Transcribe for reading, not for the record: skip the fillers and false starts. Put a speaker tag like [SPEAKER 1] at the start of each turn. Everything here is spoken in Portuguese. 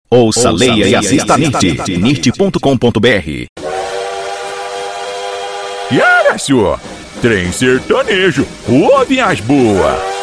[SPEAKER 1] Ouça, leia e assista a NIRT, nirt.com.br.
[SPEAKER 2] E olha só, trem sertanejo, ouve as boas.